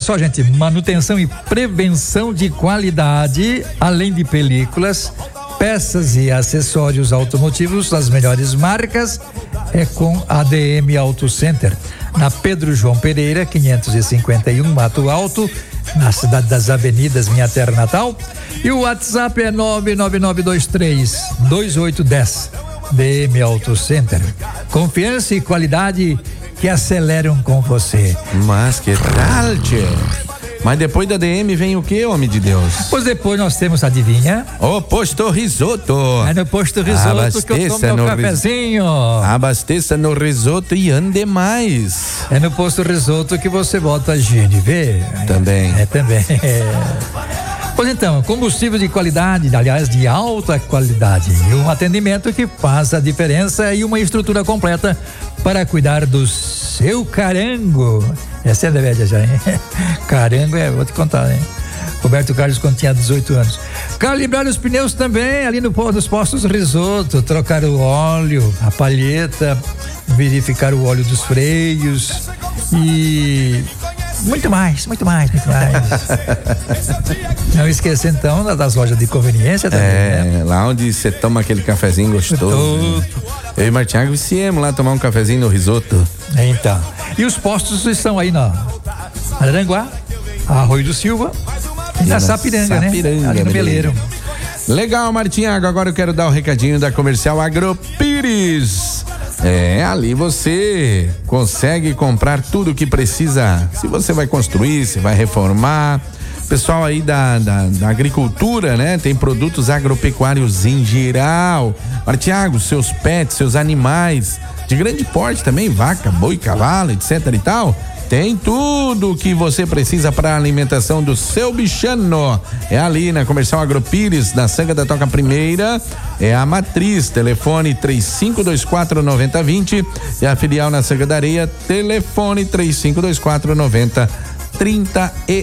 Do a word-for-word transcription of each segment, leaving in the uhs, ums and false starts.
só, gente, manutenção e prevenção de qualidade, além de películas, peças e acessórios automotivos das melhores marcas, é com a D M Auto Center, na Pedro João Pereira, quinhentos e cinquenta e um, Mato Alto, na Cidade das Avenidas, minha terra natal. E o WhatsApp é nove nove nove dois três dois oito um zero. D M Auto Center. Confiança e qualidade que aceleram com você. Mas que tal, tchê? Mas depois da D M vem o que, homem de Deus? Pois depois nós temos, adivinha? O Posto Risoto. É no Posto Risoto Abasteça que eu tomo meu cafezinho. Abasteça no risoto e ande mais. É no Posto Risoto que você bota a G N V. Também. É, também. É. Pois então, combustível de qualidade, aliás, de alta qualidade, e um atendimento que faz a diferença e uma estrutura completa para cuidar do seu carango. Essa é da velha já, hein? Carango é, vou te contar, hein? Roberto Carlos quando tinha dezoito anos. Calibrar os pneus também, ali no nos postos Risoto, trocar o óleo, a palheta, verificar o óleo dos freios e muito mais, muito mais, muito mais. Não esqueça então das lojas de conveniência também, é, né? Lá onde você toma aquele cafezinho gostoso. Né? Eu e Martinhago viciemos lá tomar um cafezinho no Risoto. Então, e os postos estão aí na Aranguá, Arroio do Silva e, e na, na Sapiranga, Sapiranga, né? Ali no Beleiro. Legal, Martinhago, agora eu quero dar o recadinho da Comercial Agropires. É, ali você consegue comprar tudo o que precisa. Se você vai construir, se vai reformar. Pessoal aí da, da, da agricultura, né? Tem produtos agropecuários em geral. Martiago, seus pets, seus animais de grande porte também, vaca, boi, cavalo, etc e tal. Tem tudo o que você precisa para a alimentação do seu bichano. É ali na Comercial Agropires, na Sanga da Toca Primeira. É a matriz, telefone três cinco dois quatro nove zero dois zero. E a filial na Sanga da Areia, telefone três cinco dois quatro nove zero trinta e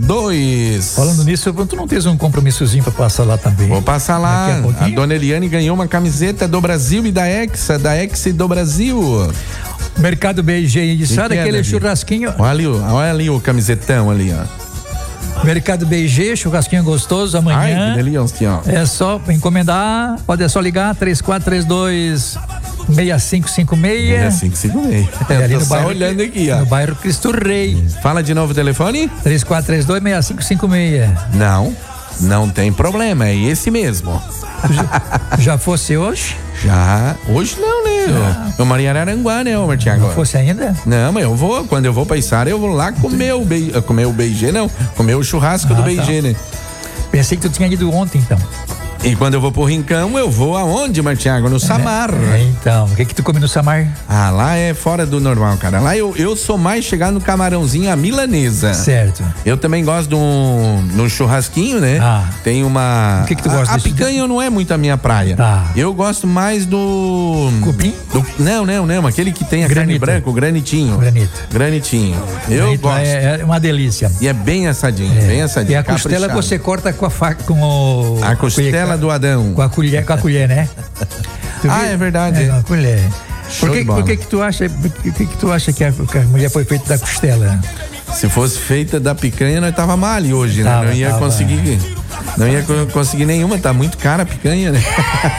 dois. Falando nisso, tu não tens um compromissozinho pra passar lá também? Vou passar lá. A, a dona Eliane ganhou uma camiseta do Brasil e da Hexa, da Hexa do Brasil. Mercado B G de Sara, aquele é, churrasquinho. Olha ali, olha ali o camisetão ali, ó. Mercado B G, churrasquinho gostoso amanhã. Ai, que delícia, ó. É só encomendar, pode é só ligar três quatro três dois seis cinco cinco seis. seis cinco cinco seis. É, ali tô no só bairro, olhando aqui, ó. No bairro Cristo Rei. Fala de novo o telefone? três quatro três dois seis cinco cinco seis. Não, não tem problema, é esse mesmo. Já, já fosse hoje? Já, hoje não, né? Já. Eu moro em Araranguá, né, Martinho? Não fosse ainda? Não, mas eu vou, quando eu vou pra Içara, eu vou lá comer o, be... comer o B G, não, comer o churrasco ah, do B G, tá. Né? Pensei que tu tinha ido ontem, então. E quando eu vou pro Rincão, eu vou aonde, Martiago? No Samar. É, então, o que que tu come no Samar? Ah, lá é fora do normal, cara. Lá eu, eu sou mais chegar no camarãozinho à milanesa. Certo. Eu também gosto de um, de um churrasquinho, né? Ah. Tem uma... O que que tu gosta? A, a picanha não é muito a minha praia. Tá. Eu gosto mais do... Cupim? Do, não, não, não. Aquele que tem a Granito. Carne branca, o granitinho. Granito. Granitinho. Eu Granito gosto. É, é uma delícia. E é bem assadinho, é. bem assadinho. E a costela caprichado. Você corta com a faca, com o... A costela com do Adão. Com a colher, com a colher, né? Ah, é verdade. É, com a colher. Show Por que, de bola. por que que tu acha, por que que tu acha que a, que a mulher foi feita da costela? Se fosse feita da picanha, nós tava mal hoje, né? Tava, não ia tava. conseguir, não ia conseguir nenhuma, tá muito cara a picanha, né?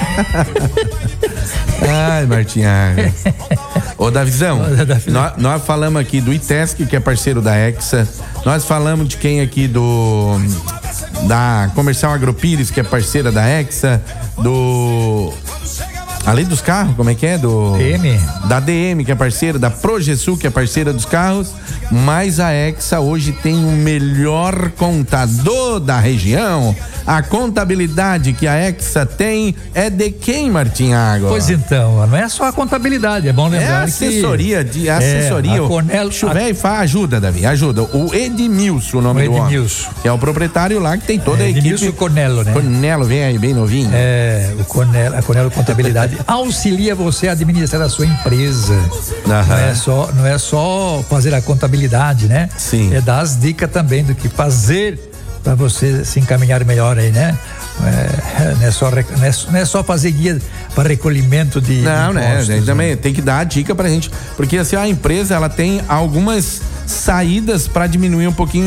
Ai, Martinhago. Ô, Davizão, Ô, Davizão. nós, nós falamos aqui do Itesc, que é parceiro da Hexa. Nós falamos de quem aqui do... da Comercial Agropires, que é parceira da Hexa, do... além dos carros, como é que é? Do... D M. Da D M, que é parceira, da Progesul, que é parceira dos carros, mas a Hexa hoje tem o melhor contador da região. A contabilidade que a Hexa tem é de quem, Martinhago? Pois então, não é só a contabilidade, é bom lembrar é assessoria, que... de assessoria. É, a Cornel... Chuvé e Fá, ajuda, Davi, ajuda. O Edmilson, o nome o do homem. Edmilson. Que é o proprietário lá, que tem toda é, a equipe. Edmilson Cornelo, né? Cornelo, vem aí, bem novinho. É, o Cornelo, a Cornelo Contabilidade auxilia você a administrar a sua empresa. Aham. Não é só, não é só fazer a contabilidade, né? Sim. É dar as dicas também do que fazer para você se encaminhar melhor aí, né? É, não, é só, não, é, não é só fazer guia para recolhimento de não, de né? impostos, Também né? tem que dar a dica pra gente, porque assim, a empresa, ela tem algumas saídas para diminuir um pouquinho